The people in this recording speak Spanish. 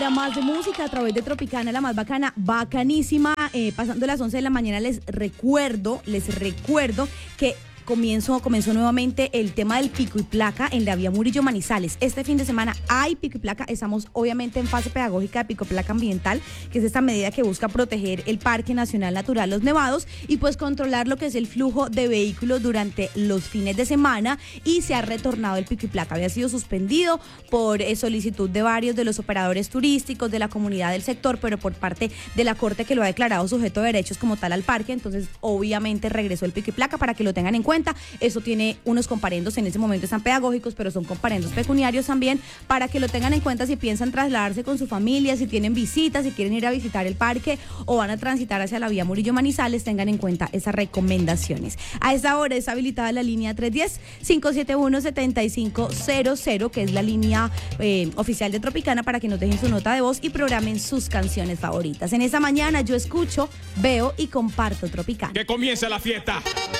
hora más de música a través de Tropicana, la más bacana, bacanísima. Pasando las 11 de la mañana les recuerdo que comenzó nuevamente el tema del pico y placa en la vía Murillo Manizales. Este fin de semana hay pico y placa. Estamos obviamente en fase pedagógica de pico y placa ambiental, que es esta medida que busca proteger el Parque Nacional Natural Los Nevados y pues controlar lo que es el flujo de vehículos durante los fines de semana, y se ha retornado el pico y placa. Había sido suspendido por solicitud de varios de los operadores turísticos, de la comunidad del sector, pero por parte de la Corte, que lo ha declarado sujeto de derechos como tal al parque. Entonces obviamente regresó el pico y placa para que lo tengan en cuenta. Eso tiene unos comparendos, en ese momento están pedagógicos, pero son comparendos pecuniarios también, para que lo tengan en cuenta si piensan trasladarse con su familia, si tienen visitas, si quieren ir a visitar el parque o van a transitar hacia la vía Murillo Manizales. Tengan en cuenta esas recomendaciones. A esta hora está habilitada la línea 310-571-7500, que es la línea oficial de Tropicana, para que nos dejen su nota de voz y programen sus canciones favoritas. En esta mañana yo escucho, veo y comparto Tropicana. ¡Que comience la fiesta!